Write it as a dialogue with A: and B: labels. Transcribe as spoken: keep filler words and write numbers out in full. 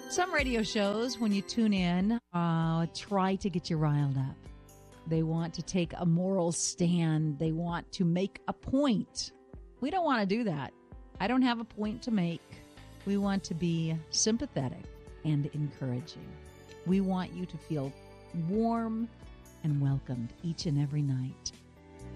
A: Some radio shows, when you tune in, uh, try to get you riled up. They want to take a moral stand. They want to make a point. We don't want to do that. I don't have a point to make. We want to be sympathetic and encouraging. We want you to feel warm and welcomed each and every night.